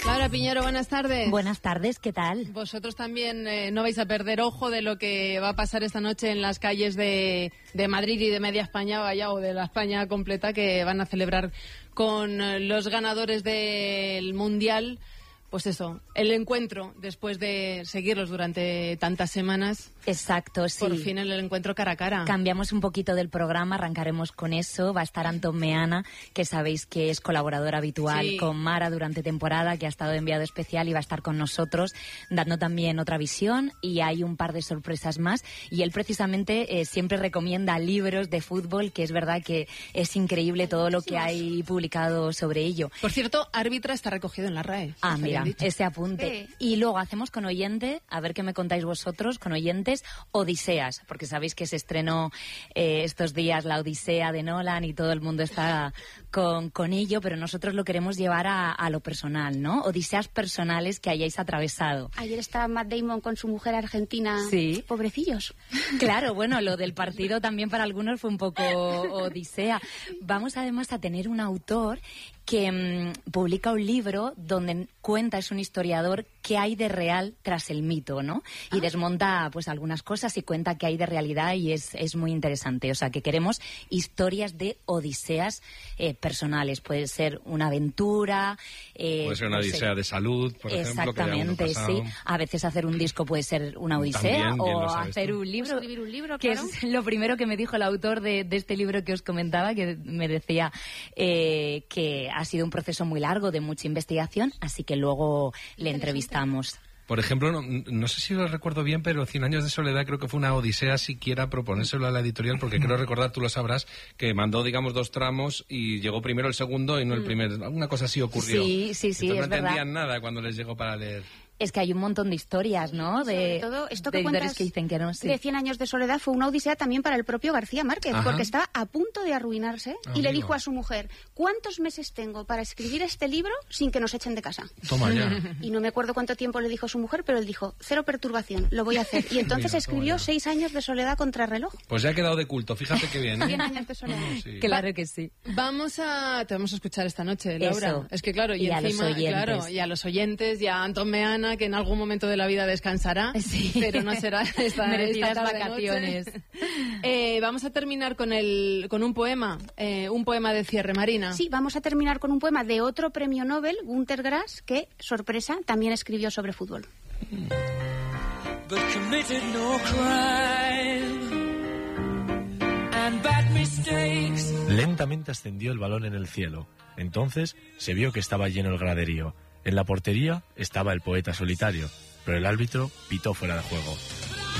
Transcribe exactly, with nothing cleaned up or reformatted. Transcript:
Laura Piñero, buenas tardes. Buenas tardes, ¿qué tal? Vosotros también eh, no vais a perder ojo de lo que va a pasar esta noche en las calles de, de Madrid y de media España, vaya, o de la España completa, que van a celebrar con eh, los ganadores del Mundial. Pues eso, el encuentro, después de seguirlos durante tantas semanas. Exacto, sí. Por fin el encuentro cara a cara. Cambiamos un poquito del programa, arrancaremos con eso. Va a estar Antón Meana, que sabéis que es colaborador habitual sí. con Mara durante temporada, que ha estado de enviado especial y va a estar con nosotros, dando también otra visión. Y hay un par de sorpresas más. Y él precisamente eh, siempre recomienda libros de fútbol, que es verdad que es increíble todo lo que hay publicado sobre ello. Por cierto, árbitra está recogido en la R A E. Ah, mira. Ese apunte. Sí. Y luego hacemos con oyente, a ver qué me contáis vosotros, con oyentes, Odiseas, porque sabéis que se estrenó eh, estos días la Odisea de Nolan y todo el mundo está con, con ello, pero nosotros lo queremos llevar a, a lo personal, ¿no? Odiseas personales que hayáis atravesado. Ayer estaba Matt Damon con su mujer argentina. Sí. Pobrecillos. Claro, bueno, lo del partido también para algunos fue un poco odisea. Vamos además a tener un autor que mmm, publica un libro donde cuenta, es un historiador, qué hay de real tras el mito, ¿no? Y ah. desmonta pues algunas cosas y cuenta qué hay de realidad y es, es muy interesante. O sea, que queremos historias de odiseas eh, personales. Puede ser una aventura... Eh, puede ser una odisea ser... de salud, por Exactamente, ejemplo. sí. A veces hacer un disco puede ser una odisea También, o hacer tú. un libro. Escribir un libro, que claro. es lo primero que me dijo el autor de, de este libro que os comentaba, que me decía eh, que ha sido un proceso muy largo de mucha investigación, así que luego le entrevistamos. Por ejemplo, no, no sé si lo recuerdo bien, pero Cien años de soledad creo que fue una odisea siquiera proponérselo a la editorial, porque creo recordar, tú lo sabrás, que mandó, digamos, dos tramos y llegó primero el segundo y no el primer. Una cosa así ocurrió. Sí, sí, sí, Entonces es no entendían verdad. nada cuando les llegó para leer. Es que hay un montón de historias, ¿no? De, Sobre todo, esto que de cuentas editores que dicen que no, sí. de Cien años de soledad fue una odisea también para el propio García Márquez, Ajá. porque estaba a punto de arruinarse ah, y le amigo. dijo a su mujer, ¿cuántos meses tengo para escribir este libro sin que nos echen de casa? Toma ya. Y no me acuerdo cuánto tiempo le dijo su mujer, pero él dijo, cero perturbación, lo voy a hacer. Y entonces Mira, escribió Seis años de soledad contra reloj. Pues ya ha quedado de culto, fíjate qué bien. ¿eh? Cien años de soledad. No, sí. Claro que sí. Vamos a... Te vamos a escuchar esta noche, Laura. Eso. Es que claro, y, y encima, a los oyentes. claro, y a los oyentes, y a Antón Meana, que en algún momento de la vida descansará, sí. pero no será esta, merecidas esta tarde vacaciones. eh, vamos a terminar con el con un poema, eh, un poema de cierre, Marina. Sí, vamos a terminar con un poema de otro premio Nobel, Günter Grass, que, sorpresa, también escribió sobre fútbol. But committed no crime and bad mistakes. Lentamente ascendió el balón en el cielo. Entonces se vio que estaba lleno el graderío. En la portería estaba el poeta solitario, pero el árbitro pitó fuera de juego.